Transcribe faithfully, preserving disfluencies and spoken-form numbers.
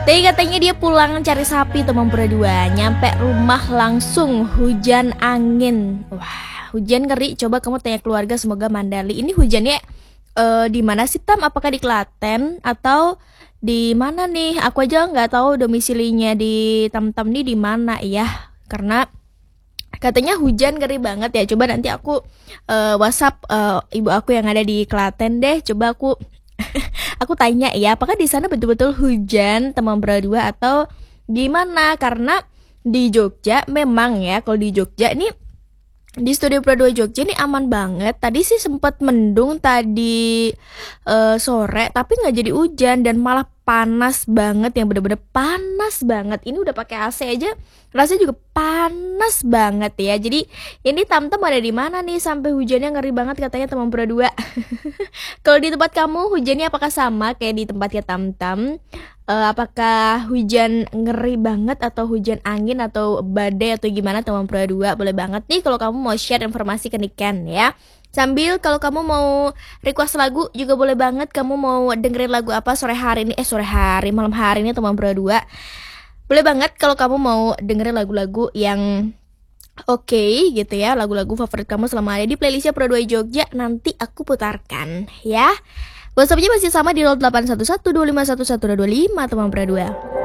Tadi katanya dia pulang cari sapi teman berdua. Nyampe rumah langsung hujan angin. Wah, hujan ngeri. Coba kamu tanya keluarga, semoga Mandali. Ini hujannya uh, di mana sih Tam? Apakah di Klaten atau di mana nih? Aku aja nggak tahu domisilinya di Tam-Tam nih di mana ya. Karena katanya hujan ngeri banget ya. Coba nanti aku uh, WhatsApp uh, ibu aku yang ada di Klaten deh. Coba aku aku tanya ya, apakah di sana betul-betul hujan teman berdua atau gimana? Karena di Jogja memang ya, kalau di Jogja ini di Studio Pro dua Jogja ini aman banget. Tadi sih sempat mendung tadi uh, sore, tapi nggak jadi hujan dan malah panas banget, yang bener-bener panas banget. Ini udah pakai A C aja rasanya juga panas banget ya. Jadi ini Tam-Tam ada di mana nih sampai hujannya ngeri banget katanya teman berdua. Kalau di tempat kamu hujannya apakah sama kayak di tempatnya Tam-Tam? Uh, apakah hujan ngeri banget atau hujan angin atau badai atau gimana teman berdua? Boleh banget nih kalau kamu mau share informasi ke Niken ya. Sambil kalau kamu mau request lagu juga boleh banget. Kamu mau dengerin lagu apa sore hari ini? Eh sore hari, malam hari ini teman berdua. Boleh banget kalau kamu mau dengerin lagu-lagu yang oke okay, gitu ya. Lagu-lagu favorit kamu selama ada di playlistnya Pro dua Jogja. Nanti aku putarkan ya. WhatsAppnya masih sama di nol delapan satu satu dua lima satu satu dua dua lima teman berdua.